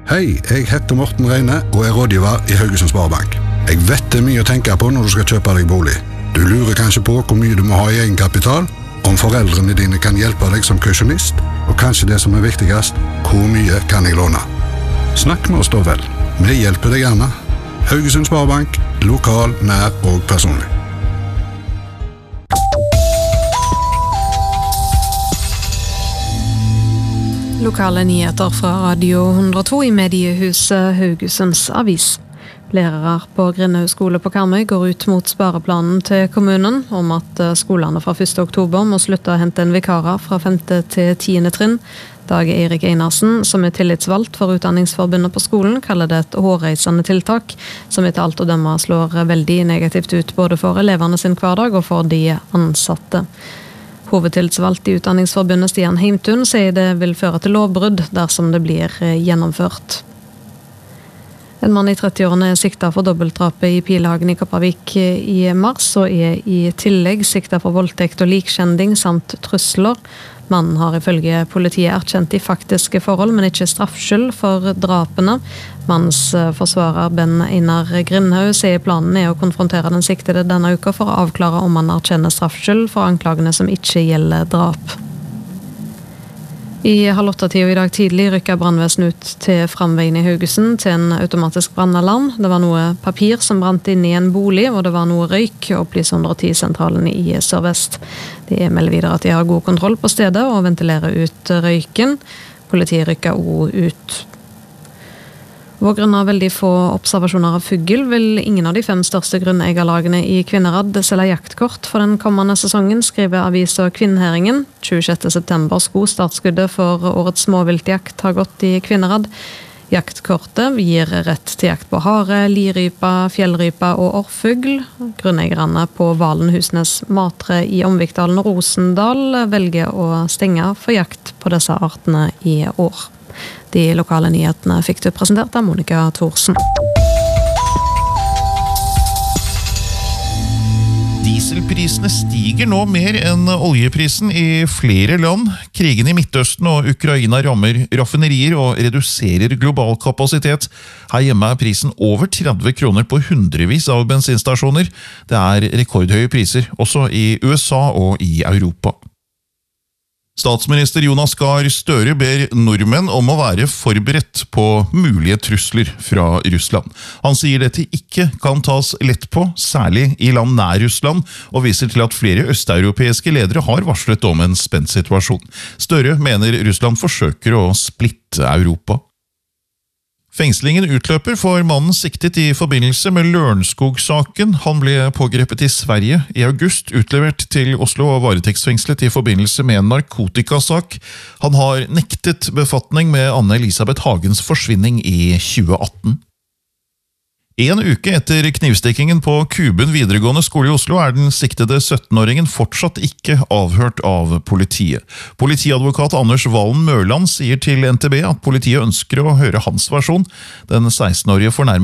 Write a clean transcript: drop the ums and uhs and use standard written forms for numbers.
Hei, jeg heter Morten Reine og er rådgiver i Haugesund Sparebank. Jeg vet det er mye å tenke på når du skal kjøpe deg bolig. Du lurer kanskje på hvor mye du må ha i egenkapital, om foreldrene dine kan hjelpe deg som kausjonist, og kanskje det som er viktigst, hvor mye kan jeg låne? Snakk med oss da vel. Vi hjelper deg gjerne. Haugesund Sparebank, lokal, nær og personlig. Lokale nyheter fra Radio 102 i mediehuset Haugesunds Avis. Lærere på Grindhaug skole på Karmøy går ut mot spareplanen til kommunen om at skolene fra 1. oktober må slutte å hente en vikarer fra 5. til 10. trinn. Dag Eirik Einarsen, som er tillitsvalgt for Utdanningsforbundet på skolen, kaller det et hårreisende tiltak, som etter alt å dømme slår veldig negativt ut både for eleverne sin hverdag og for de ansatte. Hovedtillitsvalgt i Utdanningsforbundet Stian Heimtun sier det vil føre til lovbrudd dersom det blir gjennomført. En mann i 30-årene er siktet for dobbeltdrapet i Pilhagen i Kopervik i mars, og er i tillegg siktet for voldtekt og likskjending samt trusler. Mannen har ifølge politiet erkjent de faktiske forhold, men ikke straffskyld for drapene. Mannens forsvarer Ben Einar Grindhaug sier planen er å konfrontere den siktede denne uka for å avklare om han erkjenner straffskyld for anklagene som ikke gjelder drap. I 7:30 i dag tidlig rykket brannvesen ut til Framveien i Haugesund til en automatisk brannalarm. Det var noe papir som brant inn i en bolig, og det var noe røyk, opplyser 110-sentralen i Sør-Vest. De melder videre at de har god kontroll på stedet og ventilerer ut røyken. Politiet rykker også ut. På grunn av veldig få observasjoner av fugl vil ingen av de 5 største grunneierlagene i Kvinnherad selge jaktkort for den kommende sesongen, skriver avisa Kvinnherringen. 26. september skulle startskuddet for årets småviltjakt ha gått i Kvinnherad. Jaktkortet gir rett til jakt på hare, lirypa, fjellrypa og orrfugl. Grunneierne på Valen, Husnes, Matre i Omvikdalen og Rosendal velger å stenge for jakt på disse artene i år. De lokale nyhetene fikk du presentert av Monica Thorsen. Dieselprisene stiger nå mer enn oljeprisen i flere land. Krigen i Midtøsten og Ukraina rammer raffinerier og reduserer global kapasitet. Her hjemme er prisen over 30 kroner på hundrevis av bensinstasjoner. Det er rekordhøye priser, også i USA og i Europa. Statsminister Jonas Gahr Støre ber nordmenn om å være forberedt på mulige trusler fra Russland. Han sier dette ikke kan tas lett på, særlig i land nær Russland, og viser til at flere østeuropeiske ledere har varslet om en spent situasjon. Støre mener Russland forsøker å splitte Europa. Fengslingen utløper for mannen siktet i forbindelse med Lørenskog-saken. Han ble pågrepet i Sverige i august, utlevert til Oslo og varetektsfengslet i forbindelse med en narkotikasak. Han har nektet befatning med Anne-Elisabeth Hagens forsvinning i 2018. En uke etter knivstikkingen på Kuben videregående skole i Oslo er den siktede 17-åringen fortsatt ikke avhørt av politiet. Politiadvokat Anders Valen Mørland sier til NTB at politiet ønsker å høre hans versjon. Den 16-årige fornærmet